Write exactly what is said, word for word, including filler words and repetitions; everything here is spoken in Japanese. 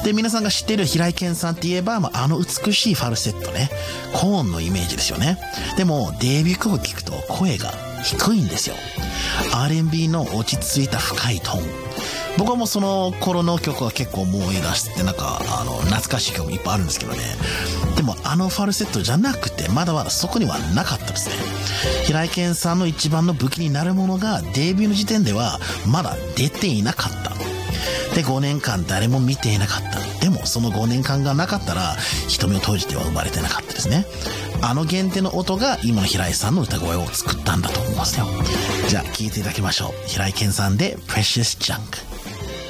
で、皆さんが知っている平井堅さんって言えば、まあ、あの美しいファルセットね、高音のイメージですよね。でも、デビュー曲を聞くと声が低いんですよ。アールアンドビー の落ち着いた深いトーン。僕はもうその頃の曲は結構思い出して、なんか、あの、懐かしい曲いっぱいあるんですけどね。でも、あのファルセットじゃなくて、まだまだそこにはなかったですね。平井堅さんの一番の武器になるものが、デビューの時点では、まだ出ていなかった。で、ごねんかん誰も見ていなかった。でも、そのごねんかんがなかったら、瞳を閉じては生まれてなかったですね。あの限定の音が、今の平井さんの歌声を作ったんだと思いますよ。じゃあ、聴いていただきましょう。平井堅さんで、Precious Junk。